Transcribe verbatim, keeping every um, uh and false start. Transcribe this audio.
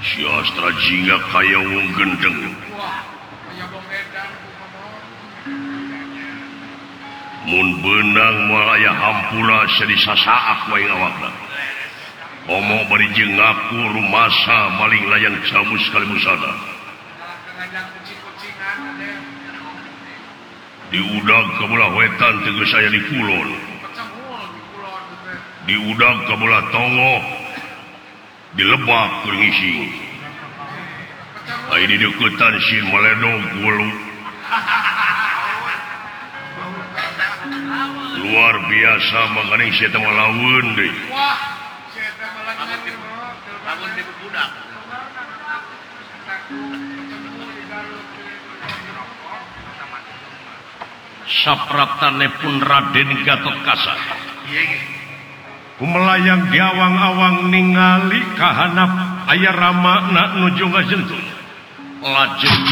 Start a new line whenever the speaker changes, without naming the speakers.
Siastra jingga kaya wong gendeng. Mun benang malaya hampura seri sasaak wae awakna. Omo bari jeung ngaku rumasa maling layang cabus kali musada. Di udag kabelah wetan tegas aya di kulon. Di udag kabelah tongo di lebak keur ngisi. Ai di deuketan sin maledog gulu. Luar biasa mangkaning sia teh laweun deui. Wah, sia teh laweun di budak. Sapraptanepun Raden Gatotkaca. Kumelayang di awang-awang ningali kahanap aya Rama na nuju ngajentul. Lajeng